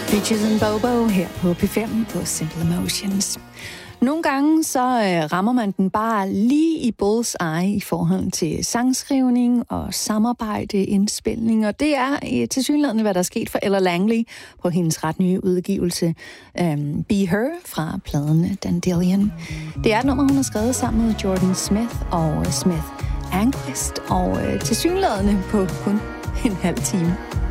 Peaches and Bobo her på P5 på Simple Emotions. Nogle gange så rammer man den bare lige i bullseye i forhold til sangskrivning og samarbejde, indspilning, og det er tilsyneladende, hvad der er sket for Ella Langley på hendes ret nye udgivelse Be Her fra pladen Dandelion. Det er et nummer, hun har skrevet sammen med Jordan Smith og Smith Anquist, og tilsyneladende på kun en halv time.